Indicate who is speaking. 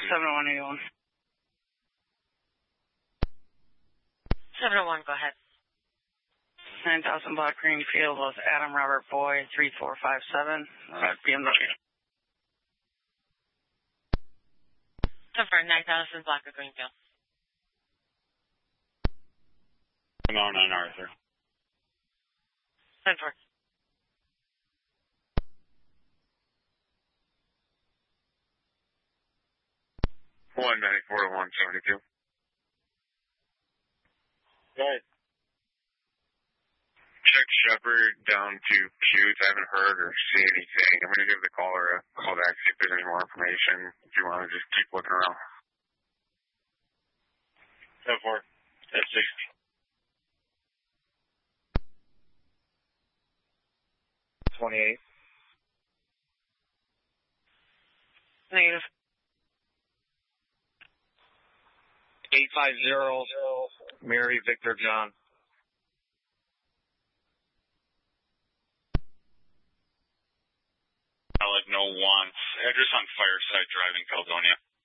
Speaker 1: 7181.
Speaker 2: 701, go ahead.
Speaker 1: 9000 Block Greenfield with Adam Robert Boy, 3457. BMW.
Speaker 2: Confirm 9000 Block of Greenfield.
Speaker 3: 109 Arthur.
Speaker 2: 10-4.
Speaker 3: One 94 to 172. Go ahead. Check Shepherd down to Cute. I haven't heard or seen anything. I'm going to give the caller a call back, see if there's any more information. If you want to just keep looking around. 10-4. That's 60. 28.
Speaker 1: Negative.
Speaker 3: 850 Mary Victor John. Alec, no wants. Address on Fireside Drive in Caledonia.